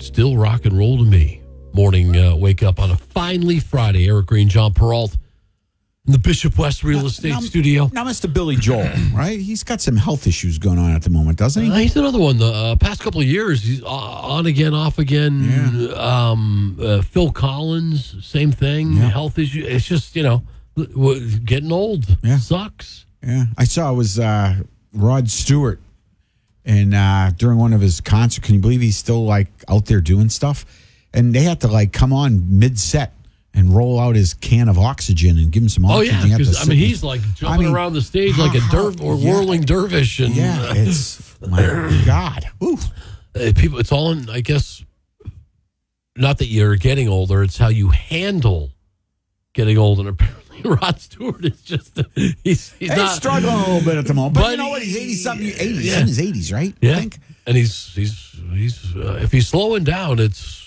still rock and roll to me. Morning wake up on a finally Friday. Eric Green, John Peralt in the Bishop West Real Estate Studio. Now, Mr. Billy Joel, right? He's got some health issues going on at the moment, doesn't he? He's another one. The past couple of years, he's on again, off again. Yeah. Phil Collins, same thing. Yeah. Health issue. It's just, getting old. Yeah. Sucks. Yeah. I saw it was Rod Stewart, and during one of his concerts, can you believe he's still out there doing stuff? And they had to come on mid-set and roll out his can of oxygen and give him some oxygen. Oh, yeah, because, he's jumping around the stage like a whirling dervish. And, it's, my God. Ooh. People, it's all in, I guess, not that you're getting older, it's how you handle getting old. And apparently Rod Stewart is just, he's not struggling a little bit at the moment. But you know what? He's 80-something, he's in his 80s, right? Yeah. I think. And he's if he's slowing down, it's,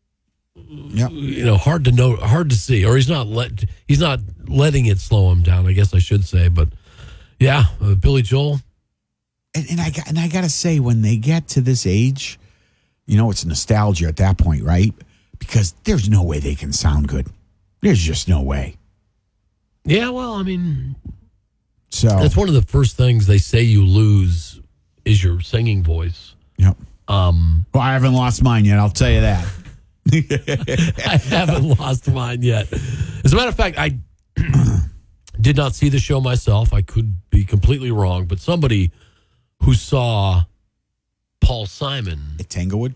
hard to know, hard to see, or he's not letting it slow him down, I guess I should say. But yeah, Billy Joel. And I gotta say, when they get to this age, it's nostalgia at that point, right? Because there's no way they can sound good. There's just no way. Yeah, well, so that's one of the first things they say you lose is your singing voice. Yep. Well, I haven't lost mine yet, I'll tell you that. I haven't lost mine yet. As a matter of fact, I did not see the show myself. I could be completely wrong, but somebody who saw Paul Simon at Tanglewood,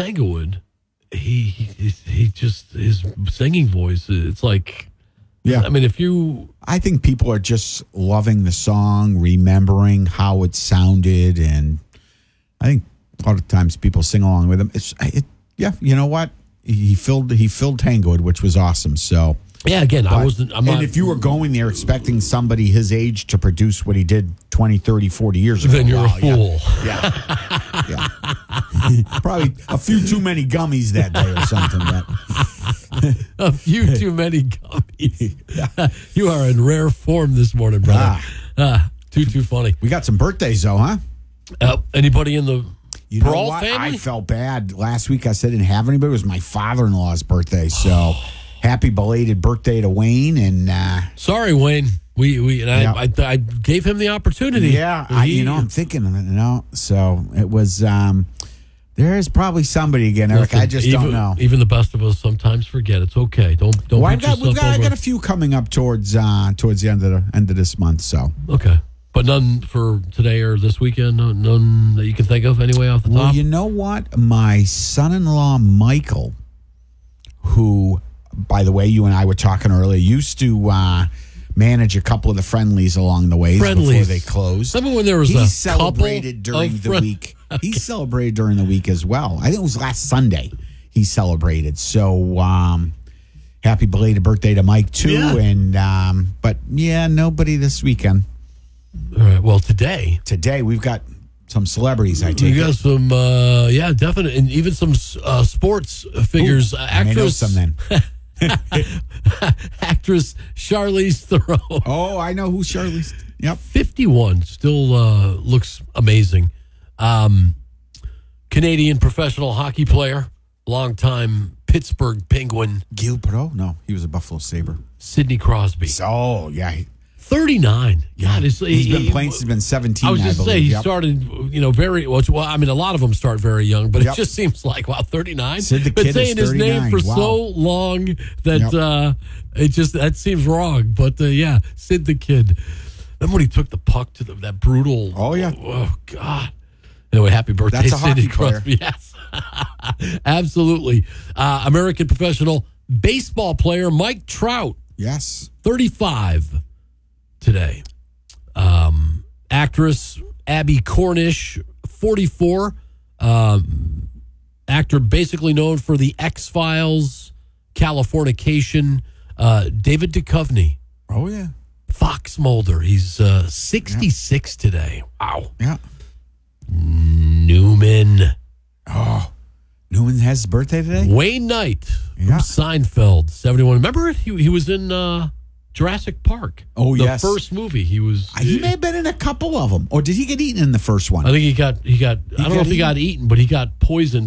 he just, his singing voice, it's like, yeah. I think people are just loving the song, remembering how it sounded, and I think a lot of times people sing along with him. You know what? He filled Tanglewood, which was awesome. So yeah, again, and if you were going there expecting somebody his age to produce what he did 20, 30, 40 years ago, then you're a fool. Yeah. Probably a few too many gummies that day or something. A few too many gummies. You are in rare form this morning, brother. Too funny. We got some birthdays though, huh? Anybody in the Peralt family? I felt bad. Last week I said I didn't have anybody. It was my father-in-law's birthday. So happy belated birthday to Wayne. And sorry, Wayne. I gave him the opportunity. Yeah, I'm thinking, so it was, there is probably somebody again, Eric. I just don't know. Even the best of us sometimes forget. It's okay. Don't I got a few coming up towards the end of this month. So okay. But none for today or this weekend? None that you can think of anyway off the top? Well, you know what? My son-in-law, Michael, who, by the way, you and I were talking earlier, used to manage a couple of the friendlies along the way before they closed. Remember when there was he celebrated during the week. Okay. He celebrated during the week as well. I think it was last Sunday he celebrated. So happy belated birthday to Mike, too. Yeah. And but, nobody this weekend. All right. Well, today we've got some celebrities. We got some, definitely, and even some sports figures. Ooh, I know some then. Actress Charlize Theron. Oh, I know who Charlize. Yep, 51, still looks amazing. Canadian professional hockey player, longtime Pittsburgh Penguin. Gil Perreault? No, he was a Buffalo Sabre. Sidney Crosby. Oh, yeah. 39. God, he's been playing since he's been 17. I was just saying, he started, very well. A lot of them start very young, but it just seems like 39. Sid the Kid been saying is 39. His name for so long that that seems wrong. But Sid the Kid. Then when he took the puck to that brutal. Oh yeah. Oh God. Anyway, happy birthday, That's a Sidney hockey player. Crosby. Yes, absolutely. American professional baseball player Mike Trout. Yes, 35. Today. Actress Abby Cornish, 44. Actor basically known for The X-Files, Californication. David Duchovny. Oh, yeah. Fox Mulder. He's 66 today. Wow. Yeah. Newman. Oh, Newman has his birthday today? Wayne Knight from Seinfeld, 71. Remember it? He was in Jurassic Park. Oh, the first movie. He was. He may have been in a couple of them. Or did he get eaten in the first one? I think he got. I don't know if he got eaten, but he got poisoned